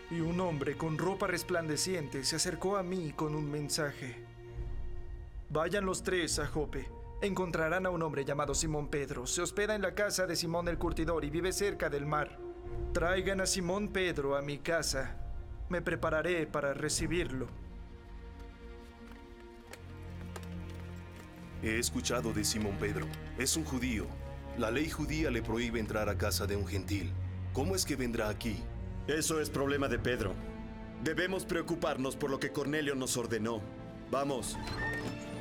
y un hombre con ropa resplandeciente se acercó a mí con un mensaje. Vayan los tres a Jope. Encontrarán a un hombre llamado Simón Pedro. Se hospeda en la casa de Simón el Curtidor y vive cerca del mar. Traigan a Simón Pedro a mi casa. Me prepararé para recibirlo. He escuchado de Simón Pedro. Es un judío. La ley judía le prohíbe entrar a casa de un gentil. ¿Cómo es que vendrá aquí? Eso es problema de Pedro. Debemos preocuparnos por lo que Cornelio nos ordenó. Vamos.